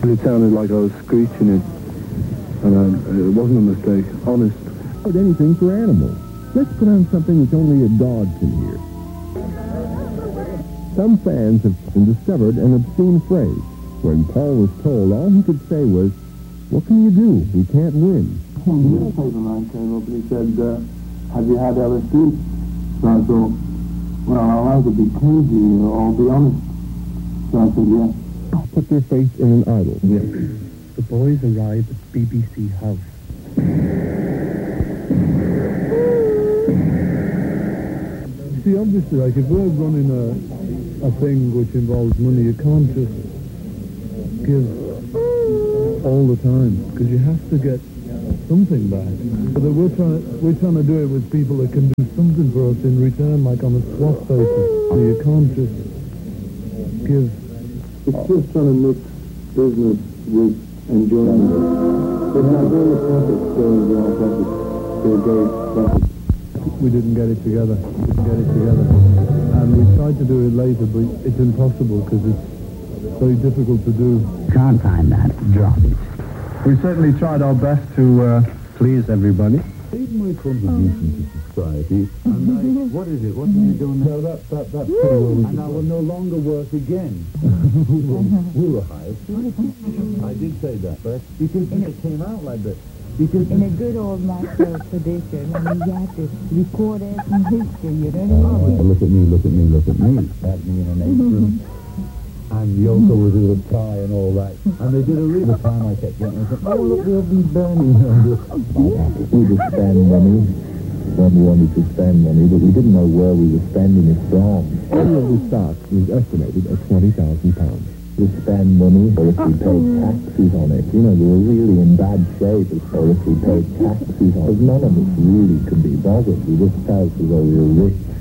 It sounded like I was screeching it, and it wasn't a mistake, honest. But anything for animals. Let's put on something which only a dog can hear. Some fans have discovered an obscene phrase. When Paul was told, all he could say was, "What can you do? We can't win." The newspaper man came up and he said, "Have you had LSD?" So I thought, well, I'll either be crazy or be honest. So I said, yeah. Put their faith in an idol. Yeah. The boys arrive at BBC House. See, obviously, like, if we're running a thing which involves money, you can't just give all the time, because you have to get something back. But we're trying to do it with people that can do something for us in return, like on a swap basis. So you can't just give. It's just trying to mix business with enjoyment. But now all the profits go into our profits. They're great profits. We didn't get it together. And we tried to do it later, but it's impossible because it's very difficult to do. Can't find that. Drop it. We certainly tried our best to please everybody. Even my contribution to society, and what is it? What are you doing now? That's pretty well. And I will no longer work again. We were hired. I did say that, but because it came out like that. Because in a good old master tradition, I mean, you have to record it from history, you know what I mean? Look at me. That me in an apron. And Yoko was with a tie and all that. And they did a real time I kept getting. I said, oh, look, we'll be burning. We would spend money when we wanted to spend money, but we didn't know where we were spending it from. All of the stock was estimated at £20,000. To spend money, or if we paid taxes on it. You know, we were really in bad shape, or if we paid taxes on it. Because none of us really could be bothered. We just felt as though we were rich.